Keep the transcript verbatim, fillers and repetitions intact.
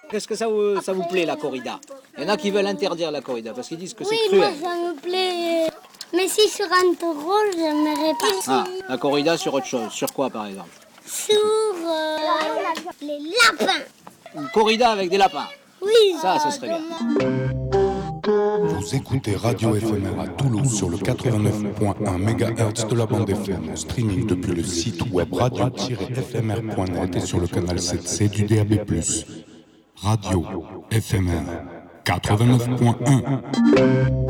Qu'est-ce que ça vous, ça vous plaît, la corrida? Il y en a qui veulent interdire la corrida parce qu'ils disent que c'est oui, cruel. Moi, ça me plaît. Mais si sur un taureau, j'aimerais pas. Ah, la corrida sur autre chose. Sur quoi, par exemple? Sur euh, les lapins. Une corrida avec des lapins. Oui. Ça, ce serait bien. Vous écoutez Radio F M R à Toulouse sur le quatre-vingt-neuf point un mégahertz de la bande F M, en streaming depuis le site web radio tiret f m r point net et sur le canal sept C du D A B plus. Radio F M R quatre-vingt-neuf point un.